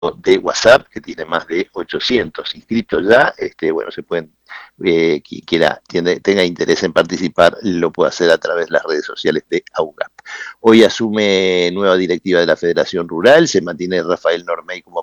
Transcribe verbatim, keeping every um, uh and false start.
de WhatsApp, que tiene más de ochocientos inscritos ya. Este, bueno, se pueden, eh, quien quiera, tiene, tenga interés en participar, lo puede hacer a través de las redes sociales de AUGAP. Hoy asume nueva directiva de la Federación Rural, se mantiene Rafael Normey como